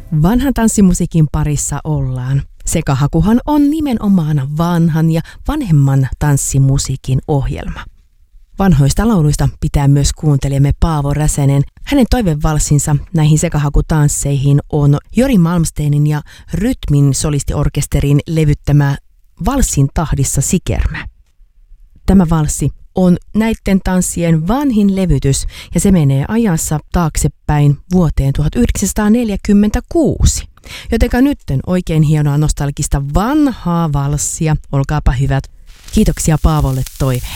Vanhan tanssimusiikin parissa ollaan. Sekahakuhan on nimenomaan vanhan ja vanhemman tanssimusiikin ohjelma. Vanhoista lauluista pitää myös kuuntelijamme Paavo Räsänen. Hänen toivevalssinsa näihin sekahakutansseihin on Jori Malmsteenin ja Rytmin solistiorkesterin levyttämä Valssin tahdissa sikermä. Tämä valssi on näiden tanssien vanhin levytys ja se menee ajassa taaksepäin vuoteen 1946. Jotenka nytten oikein hienoa nostalgista vanhaa valssia. Olkaapa hyvät. Kiitoksia Paavolle toiveesta.